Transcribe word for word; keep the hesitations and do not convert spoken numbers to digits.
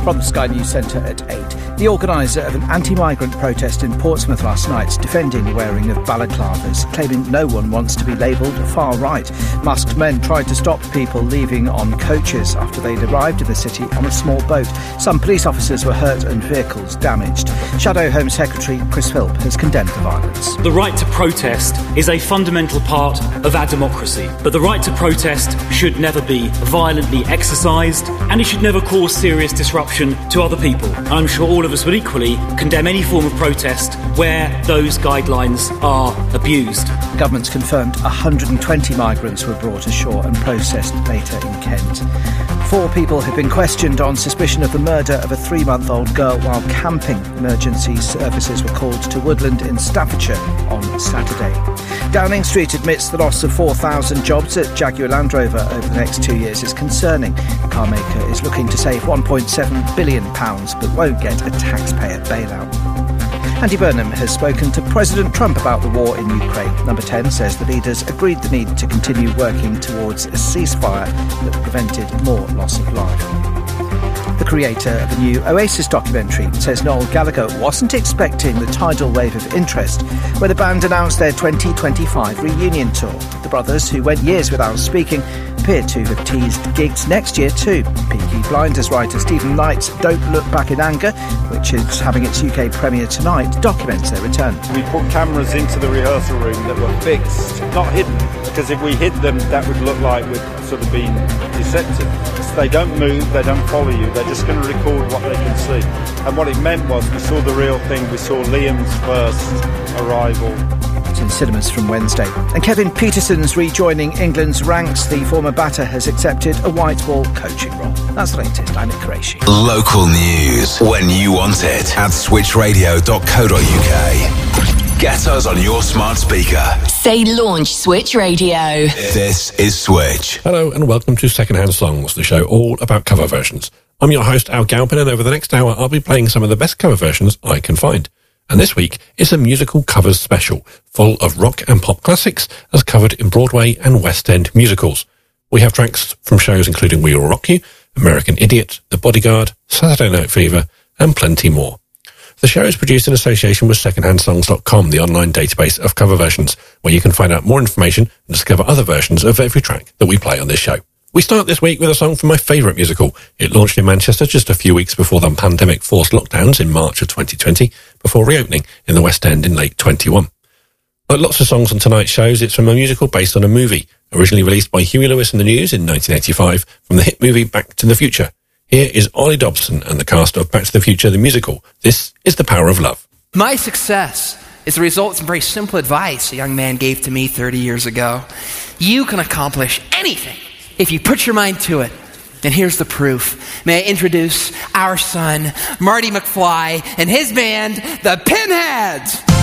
From the Sky News Centre at eight. The organiser of an anti-migrant protest in Portsmouth last night defending the wearing of balaclavas, claiming no one wants to be labelled far-right. Masked men tried to stop people leaving on coaches after they'd arrived in the city on a small boat. Some police officers were hurt and vehicles damaged. Shadow Home Secretary Chris Philp has condemned the violence. The right to protest is a fundamental part of our democracy, but the right to protest should never be violently exercised, and it should never cause serious disruption to other people. And I'm sure all of us would equally condemn any form of protest where those guidelines are abused. The government's confirmed one hundred twenty migrants were brought ashore and processed later in Kent. Four people have been questioned on suspicion of the murder of a three-month-old girl while camping. Emergency services were called to Woodland in Staffordshire on Saturday. Downing Street admits the loss of four thousand jobs at Jaguar Land Rover over the next two years is concerning. The car maker is looking to save one point seven billion pounds but won't get a taxpayer bailout. Andy Burnham has spoken to President Trump about the war in Ukraine. Number ten says the leaders agreed the need to continue working towards a ceasefire that prevented more loss of life. The creator of the new Oasis documentary says Noel Gallagher wasn't expecting the tidal wave of interest when the band announced their twenty twenty-five reunion tour. The brothers, who went years without speaking, appear to have teased gigs next year too. Peaky Blinders writer Stephen Knight's Don't Look Back in Anger, which is having its U K premiere tonight, documents their return. We put cameras into the rehearsal room that were fixed, not hidden, because if we hid them, that would look like we'd sort of been deceptive. So they don't move, they don't follow you, they're just going to record what they can see. And what it meant was we saw the real thing, we saw Liam's first arrival. It's in cinemas from Wednesday. And Kevin Peterson's rejoining England's ranks. The former batter has accepted a white ball coaching role. That's the latest. I'm Nick Qureshi. Local news when you want it at switch radio dot co dot uk. Get us on your smart speaker. Say launch Switch Radio. This is Switch. Hello and welcome to Secondhand Songs, the show all about cover versions. I'm your host, Al Galpin, and over the next hour I'll be playing some of the best cover versions I can find. And this week is a musical covers special, full of rock and pop classics as covered in Broadway and West End musicals. We have tracks from shows including We Will Rock You, American Idiot, The Bodyguard, Saturday Night Fever, and plenty more. The show is produced in association with secondhand songs dot com, the online database of cover versions, where you can find out more information and discover other versions of every track that we play on this show. We start this week with a song from my favourite musical. It launched in Manchester just a few weeks before the pandemic-forced lockdowns in March of twenty twenty, before reopening in the West End in late twenty-one. Like lots of songs on tonight's shows, it's from a musical based on a movie, originally released by Huey Lewis and the News in nineteen eighty-five, from the hit movie Back to the Future. Here is Ollie Dobson and the cast of Back to the Future, the musical. This is The Power of Love. My success is the result of some very simple advice a young man gave to me thirty years ago. You can accomplish anything if you put your mind to it. And here's the proof. May I introduce our son, Marty McFly, and his band, the Pinheads.